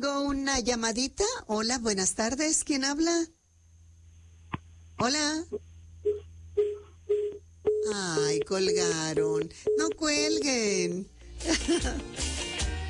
tengo una llamadita. Hola, buenas tardes. ¿Quién habla? Hola. Ay, colgaron. No cuelguen.